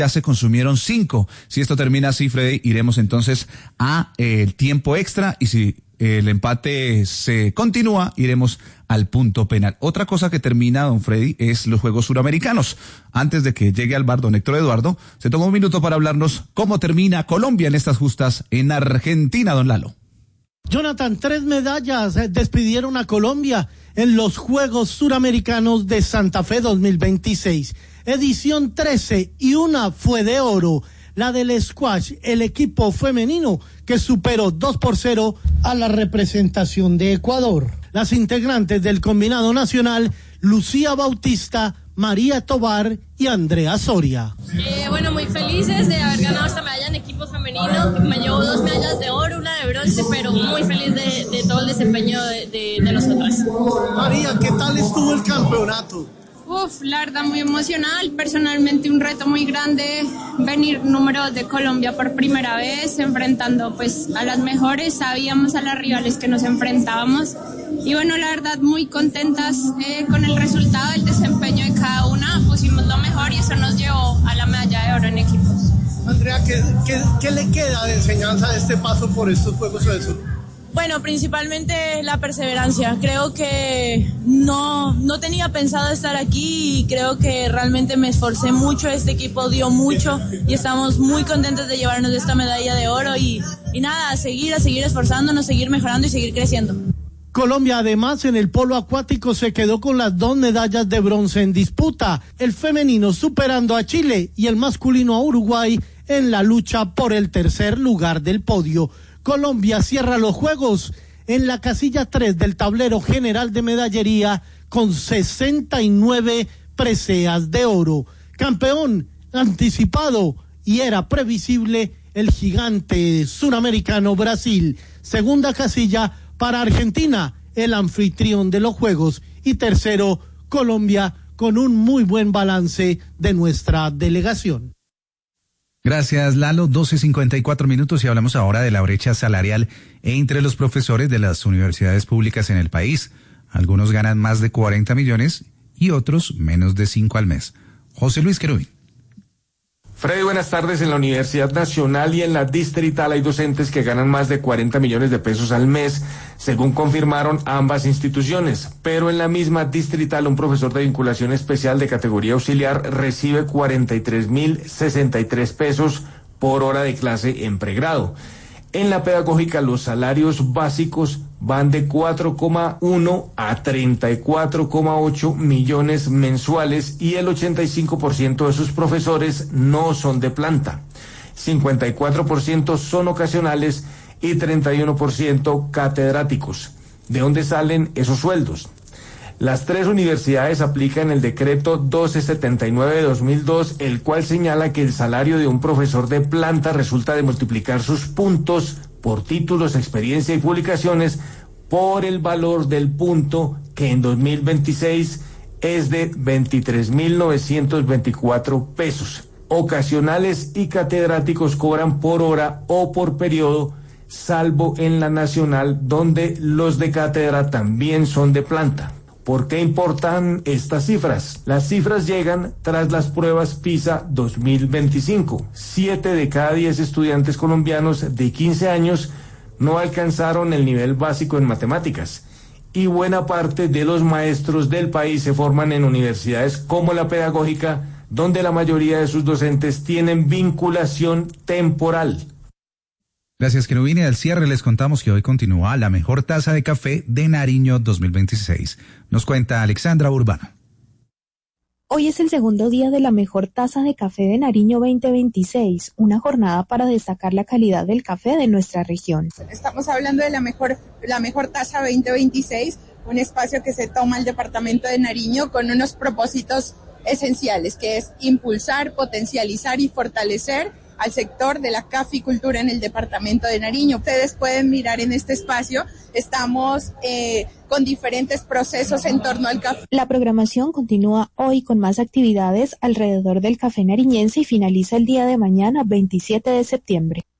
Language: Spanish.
ya se consumieron 5. Si esto termina así, Freddy, iremos entonces a el tiempo extra, y si el empate se continúa, iremos al punto penal. Otra cosa que termina, don Freddy, es los Juegos Suramericanos. Antes de que llegue al bar don Héctor Eduardo, se toma un minuto para hablarnos cómo termina Colombia en estas justas en Argentina, don Lalo. Jonathan, 3 medallas despidieron a Colombia en los Juegos Suramericanos de Santa Fe 2026. Edición 13, y una fue de oro, la del squash, el equipo femenino que superó 2-0 a la representación de Ecuador. Las integrantes del combinado nacional, Lucía Bautista, María Tobar y Andrea Soria. Bueno, muy felices de haber ganado esta medalla en equipo femenino. Me llevo 2 medallas de oro, una de bronce, pero muy feliz de todo el desempeño de nosotras. María, ¿qué tal estuvo el campeonato? La verdad muy emocional, personalmente un reto muy grande, venir número 2 de Colombia por primera vez, enfrentando pues a las mejores, sabíamos a las rivales que nos enfrentábamos, y bueno, la verdad muy contentas con el resultado, el desempeño de cada una, pusimos lo mejor y eso nos llevó a la medalla de oro en equipos. Andrea, ¿qué le queda de enseñanza de este paso por estos Juegos del Sur? Bueno, principalmente la perseverancia. Creo que no tenía pensado estar aquí y creo que realmente me esforcé mucho. Este equipo dio mucho y estamos muy contentos de llevarnos esta medalla de oro y nada, a seguir esforzándonos, seguir mejorando y seguir creciendo. Colombia, además, en el polo acuático se quedó con las 2 medallas de bronce en disputa, el femenino superando a Chile y el masculino a Uruguay en la lucha por el tercer lugar del podio. Colombia cierra los Juegos en la casilla 3 del tablero general de medallería con 69 preseas de oro. Campeón anticipado y era previsible el gigante suramericano Brasil. Segunda casilla para Argentina, el anfitrión de los Juegos. Y tercero, Colombia, con un muy buen balance de nuestra delegación. Gracias, Lalo. 12:54 y hablamos ahora de la brecha salarial entre los profesores de las universidades públicas en el país. Algunos ganan más de 40 millones y otros menos de 5 al mes. José Luis Querubín. Freddy, buenas tardes. En la Universidad Nacional y en la Distrital hay docentes que ganan más de 40 millones de pesos al mes, según confirmaron ambas instituciones. Pero en la misma Distrital, un profesor de vinculación especial de categoría auxiliar recibe 43.063 pesos por hora de clase en pregrado. En la pedagógica, los salarios básicos van de 4,1 a 34,8 millones mensuales y el 85% de sus profesores no son de planta. 54% son ocasionales y 31% catedráticos. ¿De dónde salen esos sueldos? Las 3 universidades aplican el decreto 1279 de 2002, el cual señala que el salario de un profesor de planta resulta de multiplicar sus puntos por títulos, experiencia y publicaciones por el valor del punto, que en 2026 es de 23.924 pesos. Ocasionales y catedráticos cobran por hora o por periodo, salvo en la nacional, donde los de cátedra también son de planta. ¿Por qué importan estas cifras? Las cifras llegan tras las pruebas PISA 2025. 7 de cada 10 estudiantes colombianos de 15 años no alcanzaron el nivel básico en matemáticas. Y buena parte de los maestros del país se forman en universidades como la pedagógica, donde la mayoría de sus docentes tienen vinculación temporal. Gracias, Querubín. Y al cierre les contamos que hoy continúa la mejor taza de café de Nariño 2026. Nos cuenta Alexandra Urbano. Hoy es el segundo día de la mejor taza de café de Nariño 2026, una jornada para destacar la calidad del café de nuestra región. Estamos hablando de la mejor taza 2026, un espacio que se toma el departamento de Nariño con unos propósitos esenciales, que es impulsar, potencializar y fortalecer al sector de la caficultura en el departamento de Nariño. Ustedes pueden mirar en este espacio, estamos con diferentes procesos en torno al café. La programación continúa hoy con más actividades alrededor del café nariñense y finaliza el día de mañana, 27 de septiembre.